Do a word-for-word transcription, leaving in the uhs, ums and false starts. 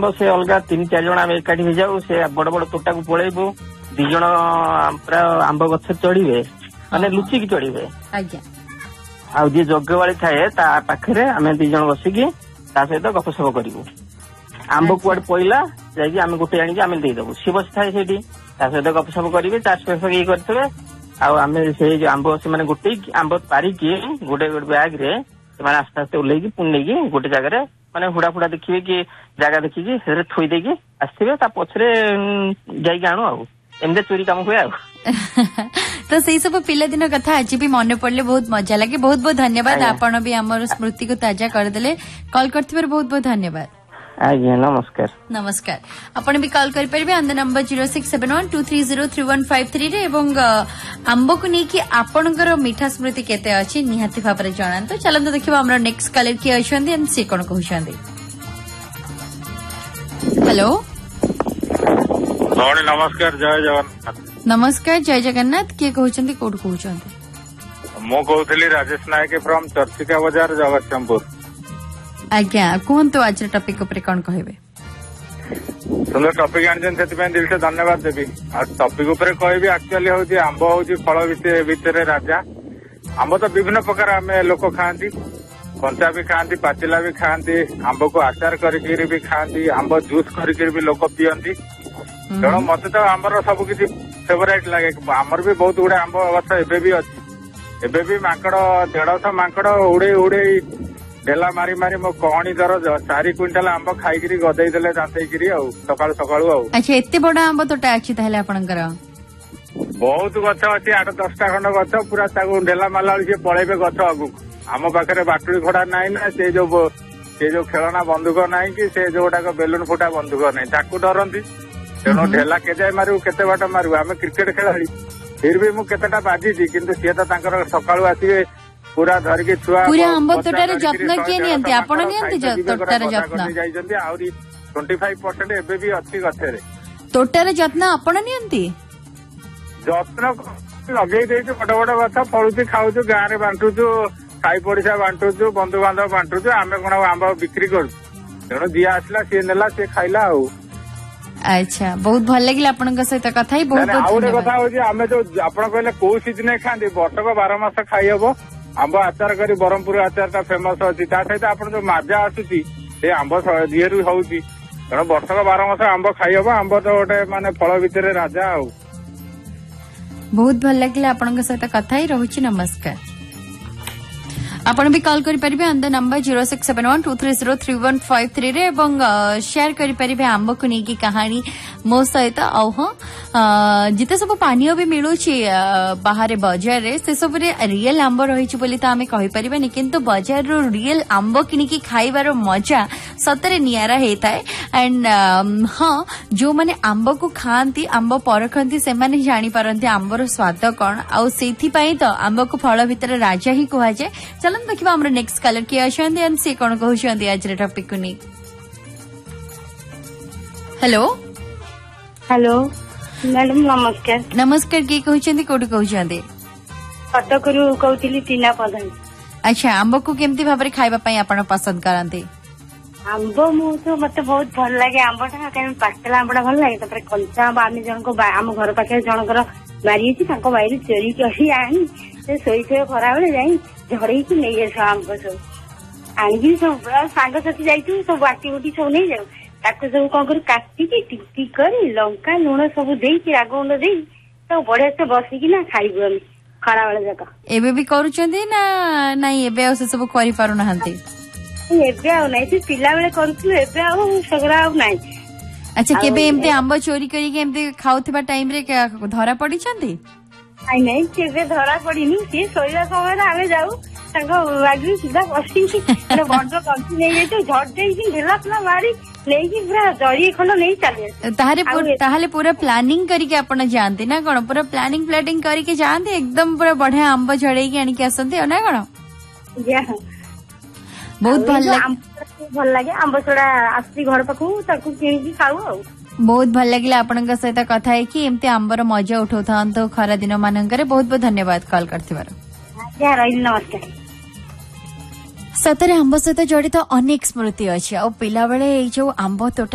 से अलग तीन चार जन आम एकाठी हो जाऊ से बड़ बड़ तोटा को पलैबू दिज पूरा आंब गछ चढ़े माने लुचिकी चढ़े आ जी जगवाड़ी थाए ता पाखे आम दिज बसिकी ता सहित गपसप करूँ आंब कुआडे पइला जाकि आम गोटे आनिक आम देदेबू सी बस थाए से सहित गपसप करेंगे चाष फाष ये करेंगे आम से आंब से गोटे आंब पारिकी गोटे गोटे बैग रे आस्ते आस्ते ओल्लैकी पुणी नहीं गोटे जगह माने हुड़ा फुड़ा देखिए कि जगह देखिकी थोई देकी आसवे ता पछरे जाइक आणु आ एमती चोरी काम हुए आ तो से सब पिलादिन कथा आज भी मन पड़े बहुत मजा लगे बहुत बहुत धन्यवाद आपण भी आम स्मृति को ताजा करदे कॉल करथिबार बहुत बहुत धन्यवाद आज्ञा नमस्कार नमस्कार आपण भी कॉल कर परिबे on the number zero six seven one two three zero three one five three रे एवं आंब को नहीं कि आपणकर मीठा स्मृति केते अछि निहाती भाबरे जणांतो चलंतो देखिबा हमर नेक्स्ट कॉलर की अछंदी एंड से कोन कहउछंदी हेलो भौणी नमस्कार जय जगन्नाथ नमस्कार जय जगन्नाथ किए कहउछंदी कोड कहउछंदी मो कहउथली राजेश नायक फ्रॉम चर्चिका बाजार जगतसिंहपुर आज्ञा कहतु आज टॉपिक ऊपर कौन कहबे सुंदर टॉपिक आनछन से दिल से धन्यवाद देवी आ टॉपिक ऊपर कहबी एक्चुअली होची आंब होची फल भितर राजा आंब तो विभिन्न प्रकार आम लोक खाती कंचा भी खाती पाचिला भी खाती आंब को आचार करके भी खाती आंब जूस करके भी लोक पीयती तेणु मत तो आंबर सब किसी फेवरेट लगे आमर भी बहुत गुड़े आंब गछ एबे भी अच्छी एबे भी माकड़ देढ़श माकड़ उड़े उड़े ढेला मारी मारी मो कहानी दर चारि क्विंटाल आंब खाई गदे देले दांतई सकाळु सकाळु अच्छा एते बड़ आंब तोटा अछि ताहले आपनकर बहुत गछ अछि आठ दसटा खंड गछ पूरा ताको ढेला माला से पळेबे गछ आगु आम पाखे बाटुरी घोड़ा नाई ना से जो से जो खेलना बंदूक नाई कि से जोटा बेलुन फुटा बंदूक नाई ताकू डरती तेणु ढेला केजाए मारू केते बाट मारू आम क्रिकेट खेलाड़ी फिर भी मु केतेटा बाजी किंतु सी तो तांकर सकाळु आसीबे पूरा धरिके छुआ पूरा आंब तोटारे जत्न के नियंती आपण नियंती तोटारे जत्न जाइजंती आउरी पच्चीस परसेंट एबे भी अच्छी गछरे तोटारे जत्न आपण नियंती जत्न लगे देछु बड़ बड़ गछ फळुची खाउछु गाँ रे बांटुछु साई पड़िसा बांटुछु बंधु बांधव बांटुछु आमे कोन आंब बिक्री करछु तेणु जी आसला सी नेला सी खाइला आउ अच्छा बहुत भल लगे आपन सहित कथा ही बहुत बहुत आउरे कथा होची आमे जो आपण कहले को सीजन खांती वर्षक बारह मास खाई हबो आंब आचार करी ब्रह्मपुर आचार टा फेमस अच्छी सहित आप जो माजा आसूची से आंब दिहरु होउची तेणु वर्षक बारह मास आंब खाई हबो आंब तो गोटे माने फल भितर राजा आउ बहुत भल लगे आपन सहित कथा ही रहुची नमस्कार आपण भी कॉल करि परिबे on the number zero six seven one two three zero three one five three रे एवं शेयर करि परिबे आंब को नहीं की कहानी मो सहित आउ हाँ जिते सब पानीय भी मिलूची बाहर बाजार रे से सब रे रियल आंब रही बोली तो आम कहि परिबानी किंतु बाजार रो रियल आंब किनिकी खाइबार मजा सतरे नियारा हेता है एंड हाँ जो माने आंब को खाती आंब परखती से माने जानी पारंती आंबर स्वाद कौन आउ सेथि पई तो आंब को फल भितर राजा ही कहा जाए चलन देखिबा हमर नेक्स्ट कलर की अछंदी एंड से कोन कहउछंदी आज रे टॉपिक को नी हेलो हेलो मैडम नमस्कार नमस्कार की कहउछंदी कोडी कहउछंदी कटकरू कहउतली टीना प्रधान अच्छा आंब को केमती भाबरे खाइबा पई आपण पसंद करंती आंब मु तो मते बहुत भल लागे आंबटा काहे पाकला आंबटा भल लागे तपर कंचा आंब आमी जन को आम घर पाखे जनकर बारी अछि ताको बारी चोरी करी आनी से सोई थे खरा बेले जाई झड़ई की नहीं आस आंब सब आनी सब सांग साथी जाइछु सब बाटी उठी सब नहीं जाऊ ताको सब कौन कर काटी की टिकी करी लंका लूण सब देई की राग गुंड देई सब बढ़िया से बसिकी ना खाइबु हम खरा बेले जाका एबे भी करूचंदी ना नहीं एबे से सब करि पारु नहंती एबे आउ नहीं से पिला बेले करथु एबे आउ सगरा आउ नहीं अच्छा केबे एमते आंब चोरी करी के एमते खाउथिबा टाइम रे धरा पड़ी छंती आई नहीं केबे धरा पड़ीनी से सोइला समय रे आमे जाऊ ताको बागी सीधा बसी ने बंड कंची नहीं जाई झट देई कि ढेला पला मारी लेई कि पूरा जड़ी खंड नहीं चले ताहारे ताहाले पूरा प्लानिंग करी के आपण जानती ना कोन पूरा प्लानिंग प्लानिंग करी के जानती एकदम पूरा बढ़िया आंब झड़ई के आनी के आसंती ना कोन या बहुत भल लागे भल लागे आंब छोड़ा आसी घर पाखु ताकू किनी खाऊ आ बहुत भल लगे आपन सहित कथा है कि एमती आंबर मजा उठाता तो खरा दिन मानकर बहुत बहुत धन्यवाद कॉल करथिबार नमस्कार सतरे आंब सहित जड़ित अनेक स्मृति अच्छी आ पिला बेले जो आंब तोटा